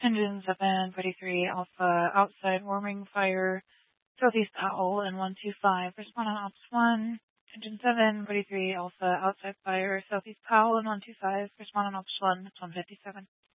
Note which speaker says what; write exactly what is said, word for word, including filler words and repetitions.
Speaker 1: Engine seven forty-three Alpha, outside warming fire, Southeast Owl and one two five. Respond on Ops one. Engine seven forty-three Alpha, outside fire, Southeast Powell and one two five. Respond on Ops one. It's one fifty-seven.